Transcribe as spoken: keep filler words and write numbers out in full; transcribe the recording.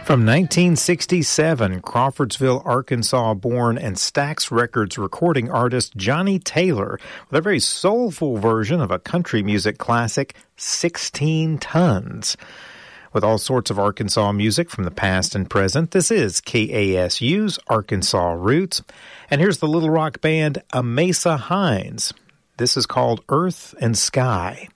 From nineteen sixty-seven, Crawfordsville, Arkansas-born and Stax Records recording artist Johnny Taylor with a very soulful version of a country music classic, sixteen tons. With all sorts of Arkansas music from the past and present, this is K A S U's Arkansas Roots. And here's the Little Rock band Amasa Hines. This is called Earth and Sky.